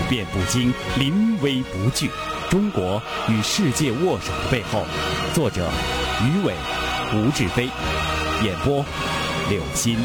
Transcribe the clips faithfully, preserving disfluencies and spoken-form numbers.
变不惊，临危不惧。中国与世界握手的背后。作者：于伟、吴志飞，演播：柳鑫。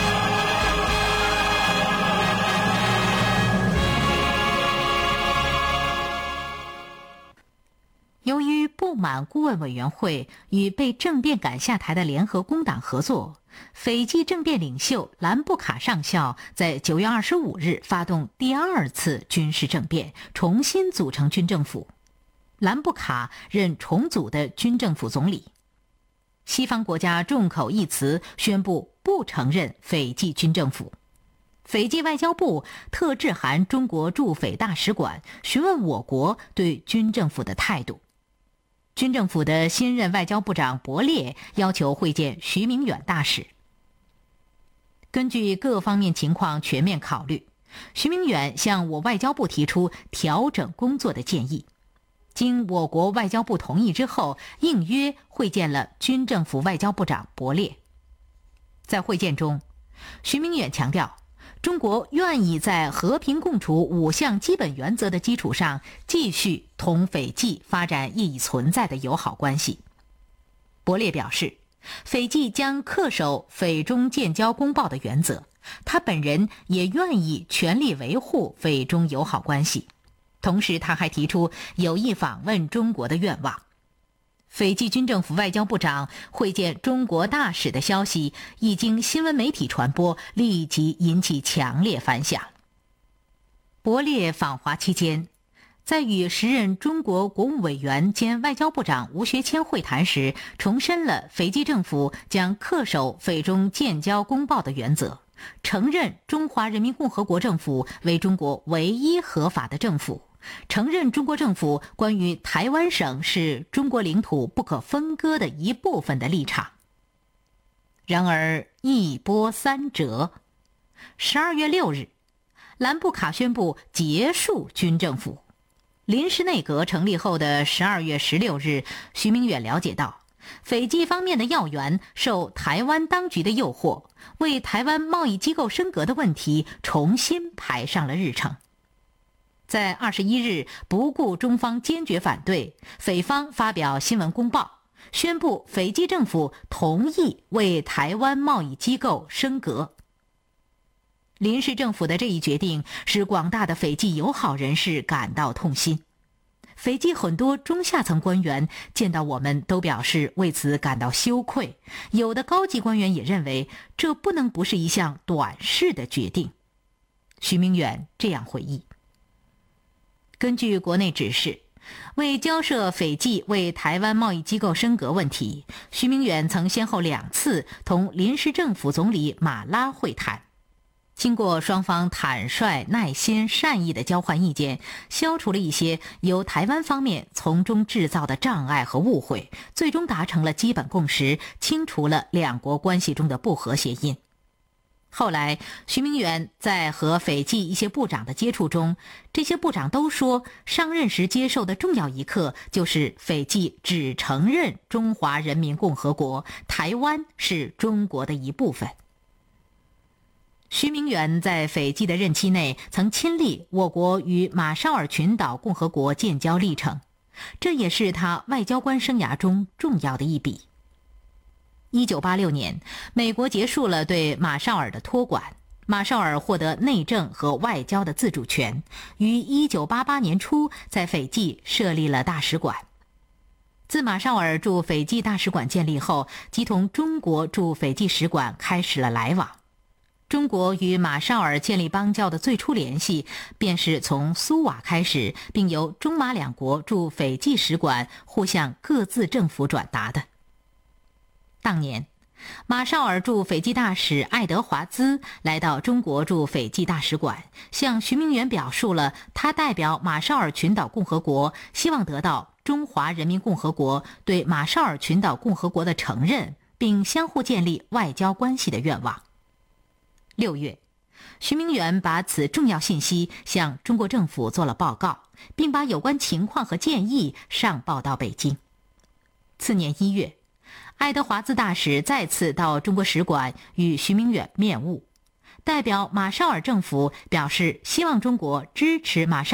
由于不满顾问委员会与被政变赶下台的联合工党合作，斐济政变领袖兰布卡上校在九月二十五日发动第二次军事政变，重新组成军政府。兰布卡任重组的军政府总理。西方国家众口一词，宣布不承认斐济军政府。斐济外交部特致函中国驻斐大使馆，询问我国对军政府的态度。军政府的新任外交部长博列要求会见徐明远大使。根据各方面情况全面考虑，徐明远向我外交部提出调整工作的建议。经我国外交部同意之后，应约会见了军政府外交部长博列。在会见中，徐明远强调，中国愿意在和平共处五项基本原则的基础上，继续同斐济发展业已存在的友好关系。博列表示，斐济将恪守斐中建交公报的原则，他本人也愿意全力维护斐中友好关系。同时，他还提出有意访问中国的愿望。斐济军政府外交部长会见中国大使的消息一经新闻媒体传播，立即引起强烈反响。博列访华期间，在与时任中国国务委员兼外交部长吴学谦会谈时，重申了斐济政府将恪守斐中建交公报的原则，承认中华人民共和国政府为中国唯一合法的政府，承认中国政府关于台湾省是中国领土不可分割的一部分的立场。然而一波三折，十二月六日，兰布卡宣布结束军政府。临时内阁成立后的十二月十六日，徐明远了解到，斐济方面的要员受台湾当局的诱惑，为台湾贸易机构升格的问题重新排上了日程。在二十一日，不顾中方坚决反对，斐方发表新闻公报，宣布斐济政府同意为台湾贸易机构升格。临时政府的这一决定使广大的斐济友好人士感到痛心。斐济很多中下层官员见到我们都表示为此感到羞愧，有的高级官员也认为这不能不是一项短视的决定。徐明远这样回忆。根据国内指示，为交涉斐济为台湾贸易机构升格问题，徐明远曾先后两次同临时政府总理马拉会谈。经过双方坦率、耐心、善意的交换意见，消除了一些由台湾方面从中制造的障碍和误会，最终达成了基本共识，清除了两国关系中的不和谐因。后来，徐明远在和斐济一些部长的接触中，这些部长都说，上任时接受的重要一课就是斐济只承认中华人民共和国，台湾是中国的一部分。徐明远在斐济的任期内曾亲历我国与马绍尔群岛共和国建交历程，这也是他外交官生涯中重要的一笔。一九八六年，美国结束了对马绍尔的托管，马绍尔获得内政和外交的自主权，于一九八八年初在斐济设立了大使馆。自马绍尔驻斐济大使馆建立后，即同中国驻斐济使馆开始了来往。中国与马绍尔建立邦交的最初联系，便是从苏瓦开始，并由中马两国驻斐济使馆互向各自政府转达的。当年，马绍尔驻斐济大使爱德华兹来到中国驻斐济大使馆，向徐明远表述了他代表马绍尔群岛共和国，希望得到中华人民共和国对马绍尔群岛共和国的承认，并相互建立外交关系的愿望。六月，徐明远把此重要信息向中国政府做了报告，并把有关情况和建议上报到北京。次年一月，爱德华兹大使再次到中国使馆与徐明远面晤，代表马绍尔政府表示希望中国支持马绍